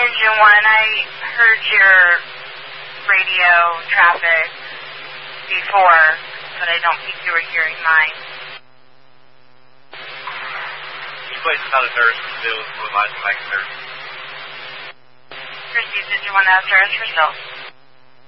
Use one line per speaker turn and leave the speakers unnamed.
Engine 1, I heard your radio traffic before, but I don't think you were hearing mine.
This place is not a nurse, but it was like a nurse.
Christy, did you want to ask nurse herself?